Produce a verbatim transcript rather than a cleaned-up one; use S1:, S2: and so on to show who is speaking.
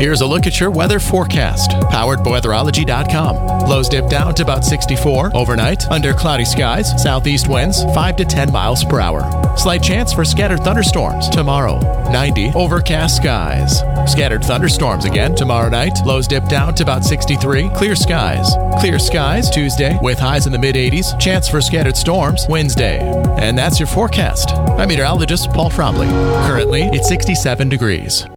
S1: Here's a look at your weather forecast, powered by weatherology dot com. Lows dip down to about sixty-four. Overnight, under cloudy skies, southeast winds five to ten miles per hour. Slight chance for scattered thunderstorms tomorrow. ninety. Overcast skies. Scattered thunderstorms again tomorrow night. Lows dip down to about sixty-three. Clear skies. Clear skies Tuesday with highs in the mid eighties. Chance for scattered storms Wednesday. And that's your forecast. I'm meteorologist Paul Fromley. Currently, it's sixty-seven degrees.